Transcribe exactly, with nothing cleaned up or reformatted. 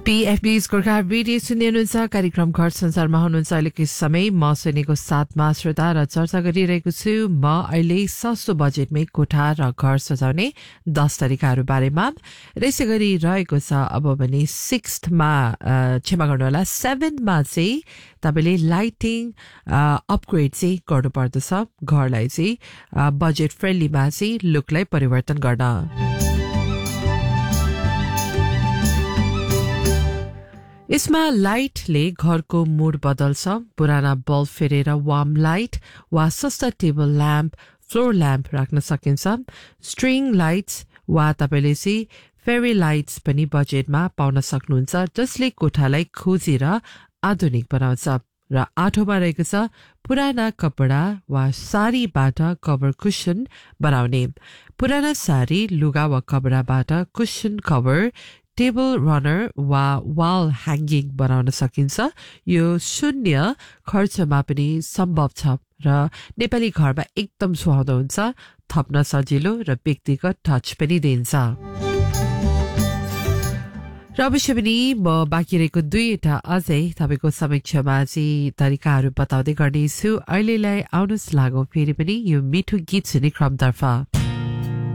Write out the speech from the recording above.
पीएफबी's Gorkha radio सुन्दै हुनुहुन्छ कार्यक्रम घर संसारमा हुनुहुन्छ अहिलेको समय म सुनेको साथमा श्रोता र चर्चा गरिरहेको छु म अहिले सस्तो बजेटमै कोठा र घर सजाउने दस तरिकाहरू बारेमा यसै गरी रहेको छ अब भने सिक्स्थमा क्षमा गर्नु होला सेभेनमा चाहिँ तपाईले लाइटिङ अपग्रेड चाहिँ गर्नुपर्दछ घरलाई चाहिँ बजेट फ्रेन्डलीमा चाहिँ लुकलाई परिवर्तन गर्न यसमा लाइटले घरको मुड बदल्छ पुराना बल्ब फेरेर वार्म लाइट वा सस्ता टेबल ल्याम्प फ्लोर ल्याम्प राख्न सकिन्छ स्ट्रिङ लाइट्स वा तपाईले चाहिँ फेरी लाइट्स पनि बजेटमा पाउन सक्नुहुन्छ जसले कोठालाई खोजी र आधुनिक बनाउँछ र आठौँमा रहेको छ पुराना कपडा वा साडीबाट कभर कुसन बनाउने पुराना साडी लुगा वा कपडाबाट कुसन कभर टेबल रनर वा वाल ह्याङ्गिङ बनाउन सकिन्छ यो शून्य खर्चमा पनि सम्भव छ र नेपाली घरमा एकदम सुहाउँदो हुन्छ थप्न सजिलो र व्यक्तिगत टच पनि दिन्छ र अवश्य पनि म बाँकी रहेको दुईवटा अझै तपाईँको समक्षमा चाहिँ तरिकाहरू बताउँदै गर्नेछु अहिलेलाई आउनुहोस् लागौँ फेरि पनि यो मिठो गीत सुन्ने क्रमतर्फ